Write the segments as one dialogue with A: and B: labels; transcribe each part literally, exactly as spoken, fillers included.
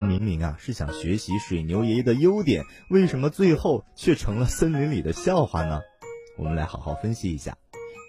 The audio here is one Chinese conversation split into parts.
A: 明明啊是想学习水牛爷爷的优点，为什么最后却成了森林里的笑话呢？我们来好好分析一下。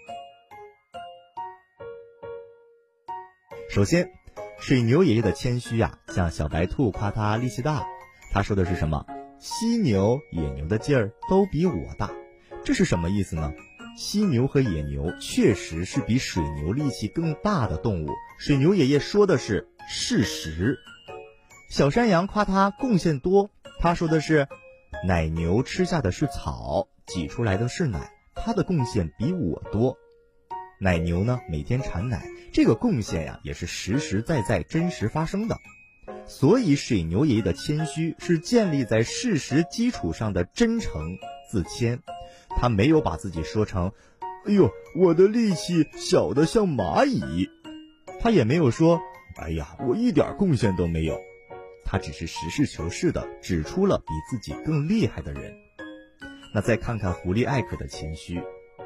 A: 首先，水牛爷爷的谦虚啊，像小白兔夸他力气大，他说的是什么？犀牛、野牛的劲儿都比我大。这是什么意思呢？犀牛和野牛确实是比水牛力气更大的动物，水牛爷爷说的是事实。小山羊夸他贡献多，他说的是奶牛吃下的是草，挤出来的是奶，他的贡献比我多。奶牛呢每天产奶，这个贡献呀也是实实在在真实发生的。所以水牛爷爷的谦虚是建立在事实基础上的真诚自谦，他没有把自己说成哎呦我的力气小得像蚂蚁，他也没有说哎呀我一点贡献都没有，他只是实事求是地指出了比自己更厉害的人。那再看看狐狸艾克的谦虚。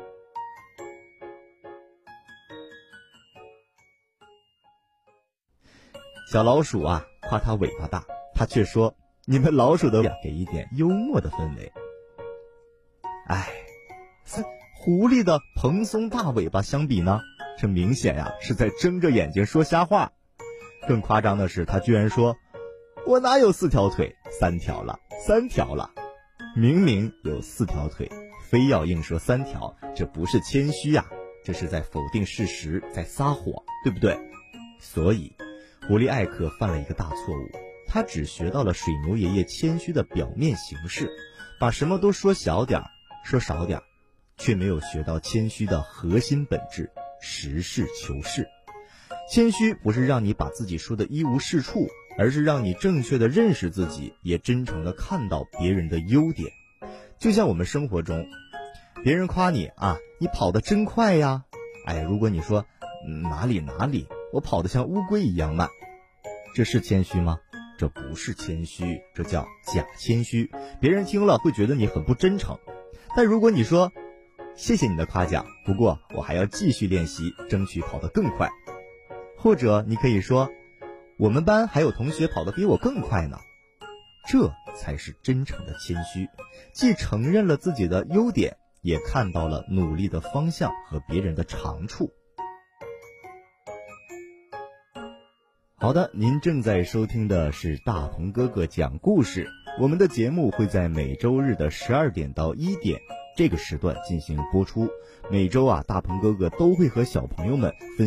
A: 小老鼠啊夸它尾巴大，他却说你们老鼠的呀给一点幽默的氛围。哎，狐狸的蓬松大尾巴相比呢，这明显呀是在睁着眼睛说瞎话。更夸张的是，他居然说我哪有四条腿，三条了，三条了。明明有四条腿，非要硬说三条，这不是谦虚呀，这是在否定事实，在撒谎，对不对？所以狐狸艾克犯了一个大错误，他只学到了水牛爷爷谦虚的表面形式，把什么都说小点儿，说少点儿，却没有学到谦虚的核心本质，实事求是。谦虚不是让你把自己说的一无是处，而是让你正确的认识自己，也真诚的看到别人的优点。就像我们生活中，别人夸你啊，你跑得真快呀，哎，如果你说、嗯、哪里哪里，我跑得像乌龟一样慢，这是谦虚吗？这不是谦虚，这叫假谦虚。别人听了会觉得你很不真诚。但如果你说谢谢你的夸奖，不过我还要继续练习，争取跑得更快。或者你可以说我们班还有同学跑得比我更快呢，这才是真诚的谦虚，既承认了自己的优点，也看到了努力的方向和别人的长处。好的，您正在收听的是大鹏哥哥讲故事，我们的节目会在每周日的十二点到一点这个时段进行播出。每周啊，大鹏哥哥都会和小朋友们分